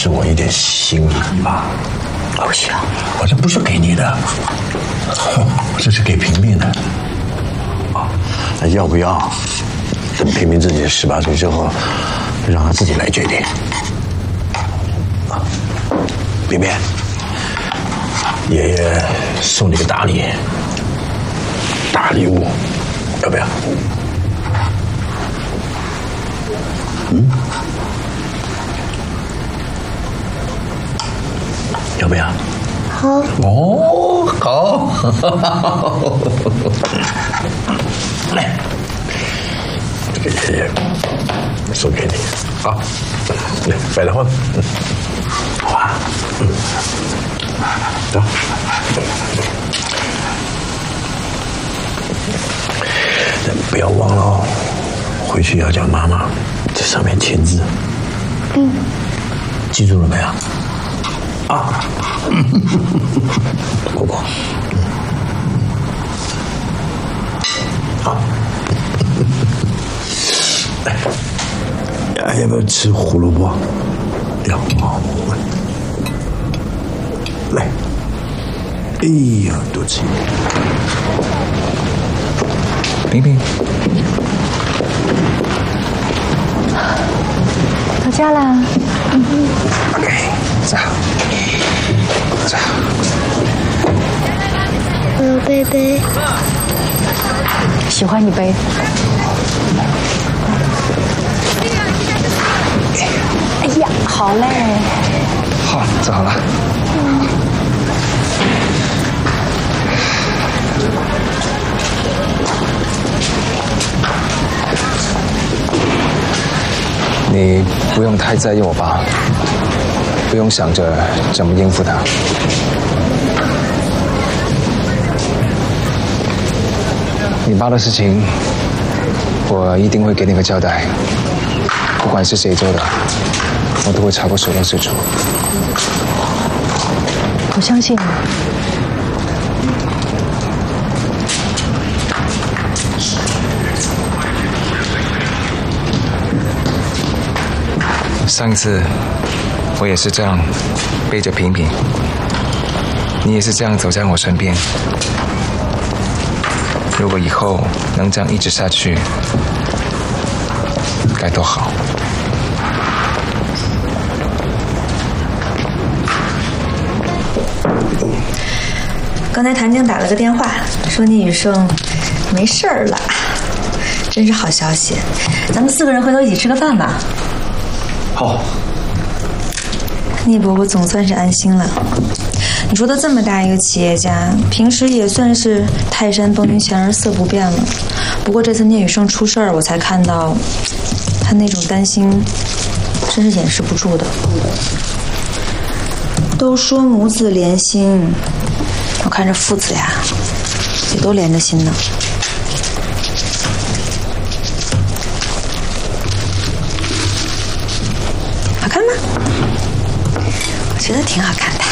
示我一点心意吧？ 不需要， 我这不是给你的，这是给平平的。啊，那要不要等平平自己18岁之后，让他自己来决定？啊，平平，爷爷送你个大礼，大礼物，要不要？嗯？要不要？ 好。 哦，好。来，这个爷爷送给你，好，来摆在后面，好吧，走。不要忘了哦，回去要叫妈妈在上面签字。记住了没有？啊，果果，好，来，要不要吃胡萝卜？要，好，来，哎呀，多吃一点。 平平， 到家啦。 OK， 走。走。 我有背背，喜欢你背。哎呀，好嘞。 好，走好了。你不用太在意我爸，不用想着怎么应付他。你爸的事情，我一定会给你个交代。不管是谁做的，我都会查个水落石出。 我相信你。 上一次我也是这样背着平平，你也是这样走在我身边。如果以后能这样一直下去，该多好。 刚才谭静打了个电话，说聂雨盛没事儿了，真是好消息。咱们4个人回头一起吃个饭吧。 好， 聂伯伯总算是安心了。你说他这么大一个企业家，平时也算是泰山崩于前而色不变了。不过这次聂雨盛出事儿，我才看到他那种担心，真是掩饰不住的。都说母子连心，我看这父子呀，也都连着心呢。好看吗？我觉得挺好看的。